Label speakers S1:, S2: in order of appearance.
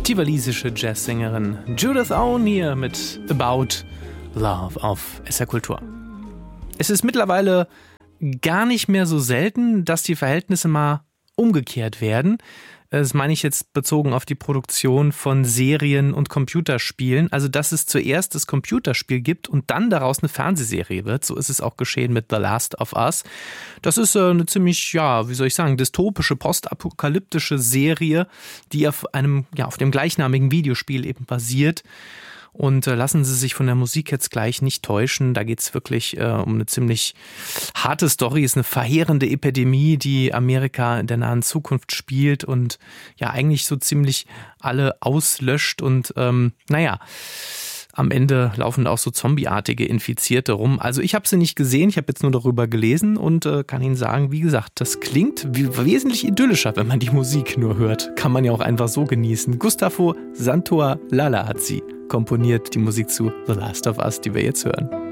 S1: Die walisische Jazzsängerin Judith Owen hier mit About Love auf SR Kultur. Es ist mittlerweile gar nicht mehr so selten, dass die Verhältnisse mal umgekehrt werden. Das meine ich jetzt bezogen auf die Produktion von Serien und Computerspielen. Also, dass es zuerst das Computerspiel gibt und dann daraus eine Fernsehserie wird. So ist es auch geschehen mit The Last of Us. Das ist eine ziemlich, dystopische, postapokalyptische Serie, die auf dem gleichnamigen Videospiel eben basiert. Und lassen Sie sich von der Musik jetzt gleich nicht täuschen. Da geht es wirklich um eine ziemlich harte Story. Es ist eine verheerende Epidemie, die Amerika in der nahen Zukunft spielt und ja eigentlich so ziemlich alle auslöscht. Und am Ende laufen auch so zombieartige Infizierte rum. Also ich habe sie nicht gesehen, ich habe jetzt nur darüber gelesen und kann Ihnen sagen, wie gesagt, das klingt wesentlich idyllischer, wenn man die Musik nur hört. Kann man ja auch einfach so genießen. Gustavo Santaolalla hat sie komponiert, die Musik zu The Last of Us, die wir jetzt hören.